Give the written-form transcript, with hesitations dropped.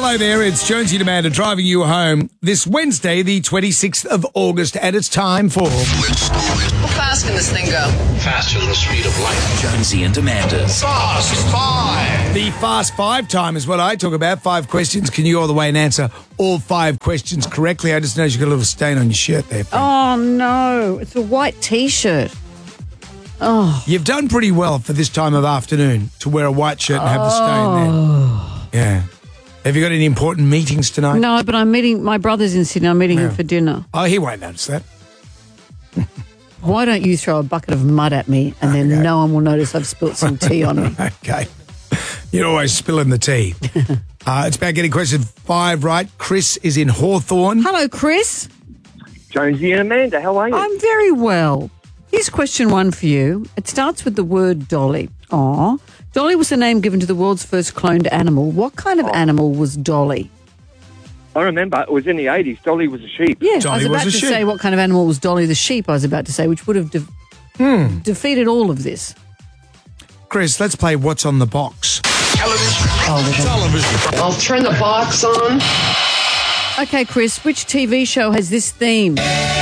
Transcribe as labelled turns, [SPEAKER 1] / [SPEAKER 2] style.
[SPEAKER 1] Hello there, it's Jonesy and Amanda driving you home this Wednesday, the 26th of August, and it's time for...
[SPEAKER 2] How fast can this thing go?
[SPEAKER 3] Faster than the speed of light.
[SPEAKER 4] Jonesy and Amanda's
[SPEAKER 3] Fast Five.
[SPEAKER 1] The Fast Five time is what I talk about. 5 questions. Can you all the way and answer all 5 questions correctly? I just noticed you've got a little stain on your shirt there. Friend.
[SPEAKER 5] Oh, no. It's a white T-shirt. Oh.
[SPEAKER 1] You've done pretty well for this time of afternoon to wear a white shirt and have the stain there. Yeah. Have you got any important meetings tonight?
[SPEAKER 5] No, but I'm meeting my brother's in Sydney. I'm meeting him for dinner.
[SPEAKER 1] Oh, he won't notice that.
[SPEAKER 5] Why don't you throw a bucket of mud at me and then no one will notice I've spilt some tea on me?
[SPEAKER 1] Okay. You're always spilling the tea. It's about getting question 5 right. Chris is in Hawthorne.
[SPEAKER 5] Hello, Chris.
[SPEAKER 6] Jonesy and Amanda, how are you?
[SPEAKER 5] I'm very well. Here's question 1 for you. It starts with the word dolly. Aw. Dolly was the name given to the world's first cloned animal. What kind of animal was Dolly?
[SPEAKER 6] I remember it was in the 80s. Dolly was a sheep.
[SPEAKER 5] Yeah,
[SPEAKER 1] Dolly
[SPEAKER 5] I was about
[SPEAKER 1] was
[SPEAKER 5] to
[SPEAKER 1] a sheep.
[SPEAKER 5] say what kind of animal was Dolly the sheep, I was about to say, which would have defeated all of this.
[SPEAKER 1] Chris, let's play What's on the Box.
[SPEAKER 3] Television.
[SPEAKER 2] I'll turn the box on.
[SPEAKER 5] Okay, Chris, which TV show has this theme?